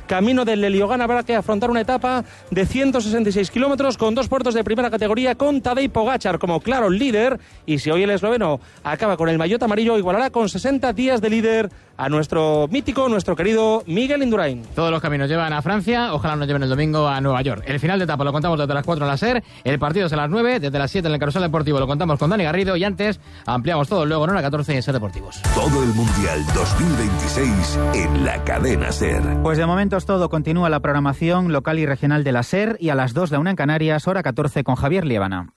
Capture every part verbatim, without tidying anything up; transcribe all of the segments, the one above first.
camino del Leliogán habrá que afrontar una etapa de ciento sesenta y seis kilómetros con dos puertos de primera categoría, con Tadej Pogačar como claro líder, y si hoy el esloveno acaba con el maillot amarillo, igualará con sesenta días de líder a nuestro mítico, nuestro querido Miguel Indurain. Todos los caminos llevan a Francia, ojalá nos lleven el domingo a Nueva York. El final de etapa lo contamos desde las cuatro en la SER, el partido es a las nueve, desde las siete en el Carrusel Deportivo lo contamos con Dani Garrido, y antes ampliamos todo luego en hora catorce en SER Deportivos. Todo el Mundial dos mil veintiséis en la cadena SER. Pues de momento es todo. Continúa la programación local y regional de la SER, y a las dos la una en Canarias, hora catorce con Javier Liébana.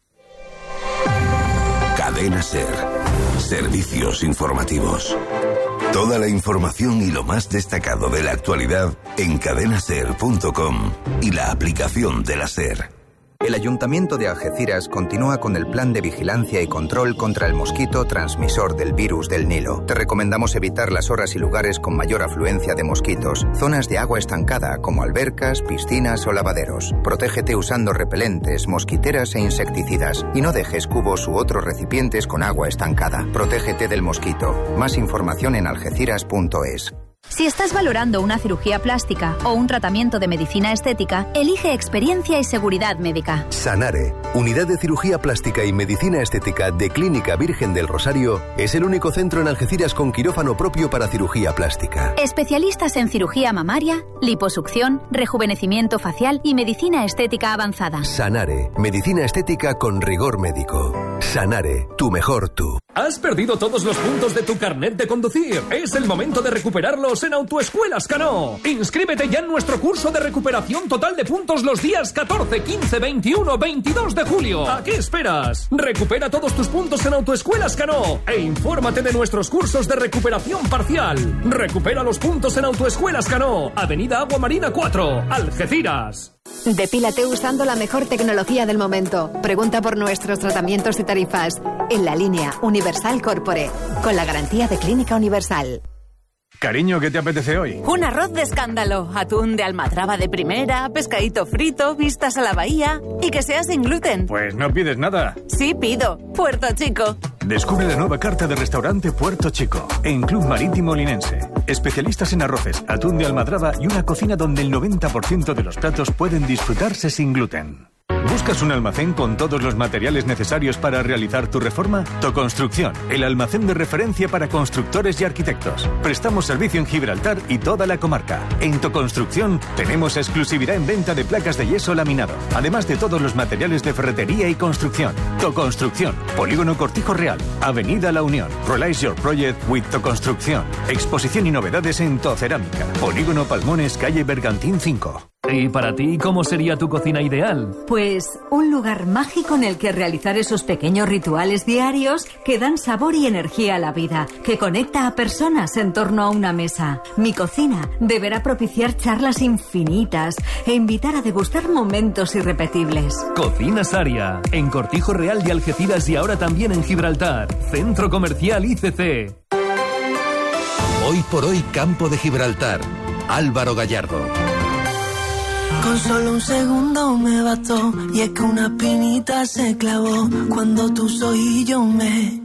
Cadena SER. Servicios informativos. Toda la información y lo más destacado de la actualidad en cadena ser punto com y la aplicación de la SER. El Ayuntamiento de Algeciras continúa con el plan de vigilancia y control contra el mosquito transmisor del virus del Nilo. Te recomendamos evitar las horas y lugares con mayor afluencia de mosquitos, zonas de agua estancada como albercas, piscinas o lavaderos. Protégete usando repelentes, mosquiteras e insecticidas y no dejes cubos u otros recipientes con agua estancada. Protégete del mosquito. Más información en algeciras punto es. Si estás valorando una cirugía plástica o un tratamiento de medicina estética, elige experiencia y seguridad médica. Sanare, Unidad de Cirugía Plástica y Medicina Estética de Clínica Virgen del Rosario, es el único centro en Algeciras con quirófano propio para cirugía plástica. Especialistas en cirugía mamaria, liposucción, rejuvenecimiento facial y medicina estética avanzada. Sanare, Medicina Estética con rigor médico. Sanare, tu mejor tú. ¿Has perdido todos los puntos de tu carnet de conducir? Es el momento de recuperarlos en Autoescuelas Cano. Inscríbete ya en nuestro curso de recuperación total de puntos los días catorce, quince, veintiuno, veintidós de julio. ¿A qué esperas? Recupera todos tus puntos en Autoescuelas Cano e infórmate de nuestros cursos de recuperación parcial. Recupera los puntos en Autoescuelas Cano, Avenida Agua Marina cuatro, Algeciras. Depílate usando la mejor tecnología del momento. Pregunta por nuestros tratamientos y tarifas en la línea Universal Corpore, con la garantía de Clínica Universal. Cariño, ¿qué te apetece hoy? Un arroz de escándalo, atún de almadraba de primera, pescadito frito, vistas a la bahía y que sea sin gluten. Pues no pides nada. Sí pido, Puerto Chico. Descubre la nueva carta de restaurante Puerto Chico en Club Marítimo Linense. Especialistas en arroces, atún de almadraba y una cocina donde el noventa por ciento de los platos pueden disfrutarse sin gluten. ¿Buscas un almacén con todos los materiales necesarios para realizar tu reforma? Toconstrucción, el almacén de referencia para constructores y arquitectos. Prestamos servicio en Gibraltar y toda la comarca. En Toconstrucción tenemos exclusividad en venta de placas de yeso laminado, además de todos los materiales de ferretería y construcción. Toconstrucción, Polígono Cortijo Real, Avenida La Unión. Realize your project with Toconstrucción. Exposición y novedades en Tocerámica. Polígono Palmones, calle Bergantín cinco. ¿Y para ti cómo sería tu cocina ideal? Pues un lugar mágico en el que realizar esos pequeños rituales diarios que dan sabor y energía a la vida, que conecta a personas en torno a una mesa. Mi cocina deberá propiciar charlas infinitas e invitar a degustar momentos irrepetibles. Cocina Saria, en Cortijo Real de Algeciras y ahora también en Gibraltar. Centro Comercial I C C. Hoy por hoy, Campo de Gibraltar. Álvaro Gallardo. Con solo un segundo me bastó, y es que una espinita se clavó cuando tus ojillos me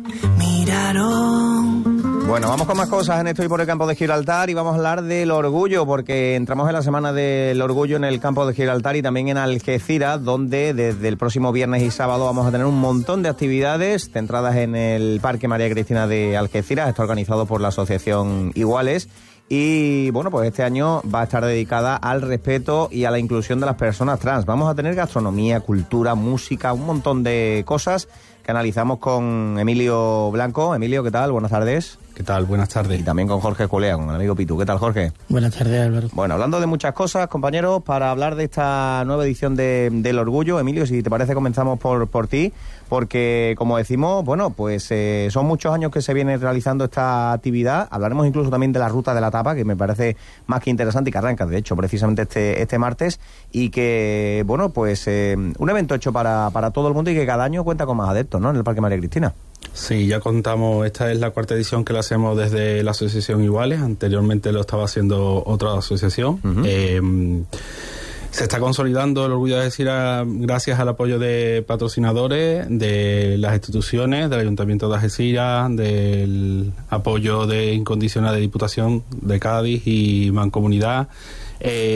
miraron. Bueno, vamos con más cosas en Estoy por el Campo de Gibraltar y vamos a hablar del orgullo, porque entramos en la semana del orgullo en el Campo de Gibraltar y también en Algeciras, donde desde el próximo viernes y sábado vamos a tener un montón de actividades centradas en el Parque María Cristina de Algeciras. Está organizado por la asociación Iguales. Y bueno, pues este año va a estar dedicada al respeto y a la inclusión de las personas trans. Vamos a tener gastronomía, cultura, música, un montón de cosas que analizamos con Emilio Blanco. Emilio, ¿qué tal? Buenas tardes. ¿Qué tal? Buenas tardes. Y también con Jorge Culea, con el amigo Pitu. ¿Qué tal, Jorge? Buenas tardes, Álvaro. Bueno, hablando de muchas cosas, compañeros, para hablar de esta nueva edición de, del Orgullo, Emilio, si te parece comenzamos por, por ti, porque como decimos, bueno, pues eh, son muchos años que se viene realizando esta actividad. Hablaremos incluso también de la ruta de la tapa, que me parece más que interesante y que arranca, de hecho, precisamente este, este martes, y que, bueno, pues eh, un evento hecho para, para todo el mundo y que cada año cuenta con más adeptos, ¿no?, en el Parque María Cristina. Sí, ya contamos, esta es la cuarta edición que la hacemos desde la asociación Iguales, anteriormente lo estaba haciendo otra asociación. Uh-huh. Eh, se está consolidando el Orgullo de Algeciras gracias al apoyo de patrocinadores, de las instituciones, del Ayuntamiento de Algeciras, del apoyo de incondicional de Diputación de Cádiz y Mancomunidad. Eh,